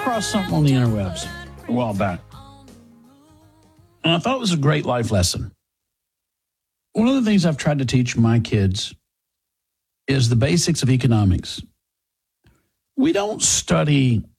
across something on the interwebs a while back, and I thought it was a great life lesson. One of the things I've tried to teach my kids is the basics of economics. We don't study